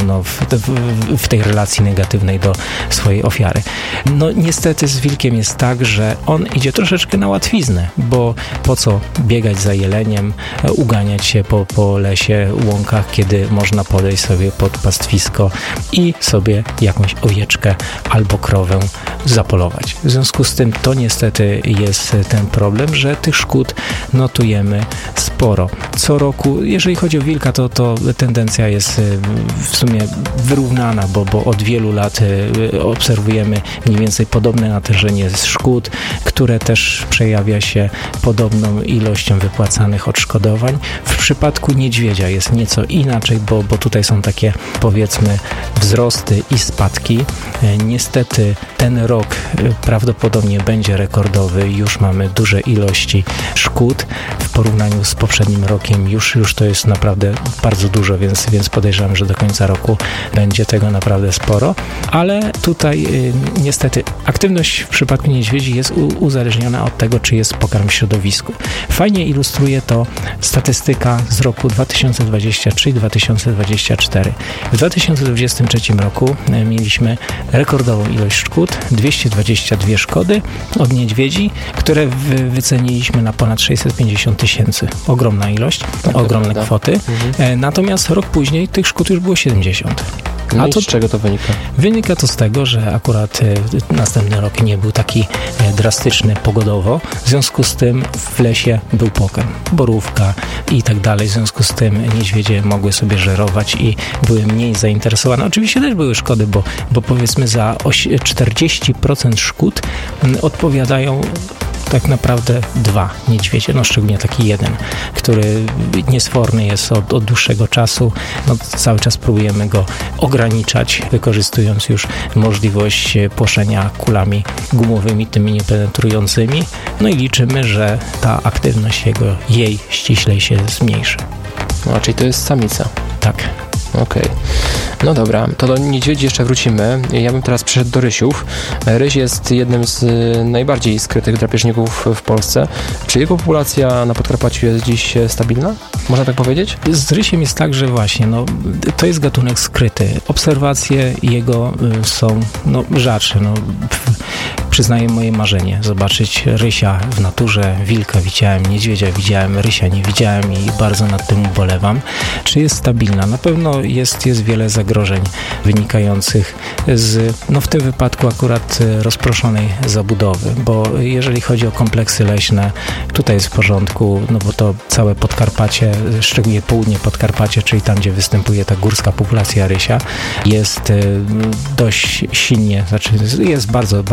w tej relacji negatywnej do swojej ofiary. No niestety z wilkiem jest tak, że on idzie troszeczkę na łatwiznę, bo po co biegać za jeleniem, uganiać się po lesie, łąkach, kiedy można podejść sobie pod pastwisko i sobie jakąś owieczkę albo krowę zapolować. W związku z tym to niestety jest ten problem, że tych szkód notujemy sporo. Co roku, jeżeli chodzi o wilka, to tendencja jest w sumie wyrównana, bo od wielu lat obserwujemy mniej więcej podobne natężenie szkód, które też przejawia się podobną ilością wypłacanych odszkodowań. W przypadku niedźwiedzia jest nieco inaczej, bo tutaj są takie, powiedzmy, wzrosty i spadki. Niestety ten rok prawdopodobnie będzie rekordowy. Już mamy duże ilości szkód. W porównaniu z poprzednim rokiem już to jest naprawdę bardzo dużo, więc podejrzewam, że do końca roku będzie tego naprawdę sporo. Ale tutaj niestety aktywność w przypadku niedźwiedzi jest uzależniona od tego, czy jest pokarm w środowisku. Fajnie ilustruje to statystyka z roku 2023 i 2024. W 2023 roku mieliśmy rekordową ilość szkód, 222 szkody od niedźwiedzi, które wyceniliśmy na ponad 650 000. Ogromna ilość, ogromne kwoty. Natomiast rok później tych szkód już było 70. A to z czego to wynika? Wynika to z tego, że akurat następny rok nie był taki drastyczny pogodowo, w związku z tym w lesie był pokarm, borówka i tak dalej, w związku z tym niedźwiedzie mogły sobie żerować i były mniej zainteresowane. Oczywiście też były szkody, bo powiedzmy za 40% szkód odpowiadają tak naprawdę 2 niedźwiedzie, szczególnie taki jeden, który niesforny jest od dłuższego czasu. Cały czas próbujemy go ograniczać, wykorzystując już możliwość płoszenia kulami gumowymi, tymi niepenetrującymi. No i liczymy, że ta aktywność jej ściślej się zmniejszy. Czyli to jest samica. Tak. Okej. No dobra, to do niedźwiedzi jeszcze wrócimy. Ja bym teraz przeszedł do rysiów. Ryś jest jednym z najbardziej skrytych drapieżników w Polsce. Czy jego populacja na Podkarpaciu jest dziś stabilna? Można tak powiedzieć? Z rysiem jest tak, że właśnie, to jest gatunek skryty. Obserwacje jego są rzadsze. Przyznaję moje marzenie, zobaczyć rysia w naturze, wilka widziałem, niedźwiedzia widziałem, rysia nie widziałem i bardzo nad tym ubolewam. Czy jest stabilna? Na pewno jest wiele zagrożeń wynikających z, w tym wypadku akurat rozproszonej zabudowy, bo jeżeli chodzi o kompleksy leśne, tutaj jest w porządku, bo to całe Podkarpacie, szczególnie południe Podkarpacie, czyli tam, gdzie występuje ta górska populacja rysia, jest dość silnie, jest bardzo, bardzo silnie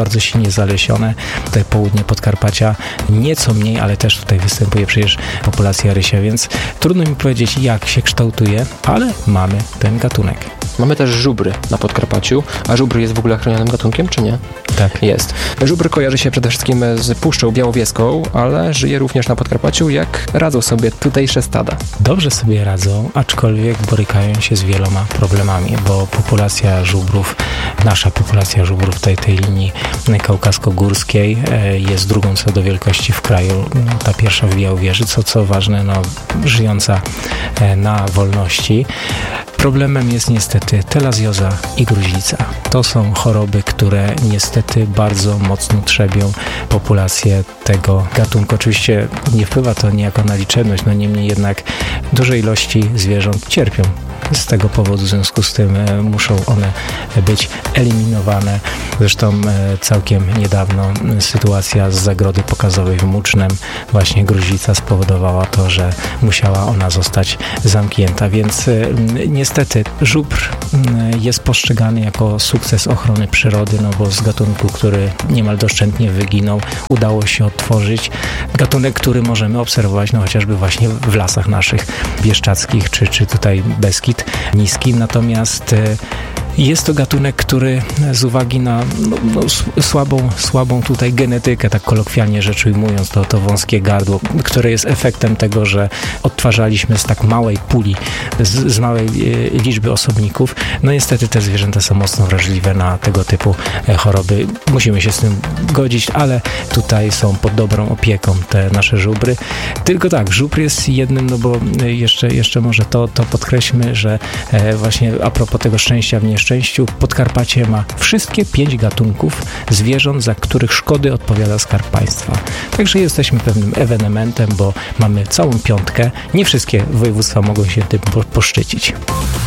niezalesione. Tutaj południe Podkarpacia nieco mniej, ale też tutaj występuje przecież populacja rysia, więc trudno mi powiedzieć, jak się kształtuje, ale mamy ten gatunek. Mamy też żubry na Podkarpaciu, a żubr jest w ogóle chronionym gatunkiem, czy nie? Tak. Jest. Żubr kojarzy się przede wszystkim z Puszczą Białowieską, ale żyje również na Podkarpaciu. Jak radzą sobie tutejsze stada? Dobrze sobie radzą, aczkolwiek borykają się z wieloma problemami, bo populacja żubrów, nasza populacja żubrów tej linii kaukasko-górskiej jest drugą co do wielkości w kraju. Ta pierwsza w Białowieży, co ważne, żyjąca na wolności. Problemem jest niestety telazjoza i gruźlica. To są choroby, które niestety bardzo mocno trzebią populację tego gatunku. Oczywiście nie wpływa to niejako na liczebność, niemniej jednak duże ilości zwierząt cierpią. Z tego powodu, w związku z tym muszą one być eliminowane. Zresztą całkiem niedawno sytuacja z zagrody pokazowej w Mucznem, właśnie gruźlica spowodowała to, że musiała ona zostać zamknięta, więc niestety żubr jest postrzegany jako sukces ochrony przyrody, bo z gatunku, który niemal doszczętnie wyginął, udało się odtworzyć gatunek, który możemy obserwować chociażby właśnie w lasach naszych bieszczadzkich, czy tutaj Beskid Niski. Natomiast jest to gatunek, który z uwagi na słabą tutaj genetykę, tak kolokwialnie rzecz ujmując, to wąskie gardło, które jest efektem tego, że odtwarzaliśmy z tak małej puli, z małej liczby osobników. Niestety te zwierzęta są mocno wrażliwe na tego typu choroby. Musimy się z tym godzić, ale tutaj są pod dobrą opieką te nasze żubry. Tylko tak, żubr jest jednym, bo jeszcze może to podkreślmy, że właśnie a propos tego szczęścia w nieszczęściu, Podkarpacie ma wszystkie 5 gatunków zwierząt, za których szkody odpowiada Skarb Państwa. Także jesteśmy pewnym ewenementem, bo mamy całą 5. Nie wszystkie województwa mogą się tym poszczycić.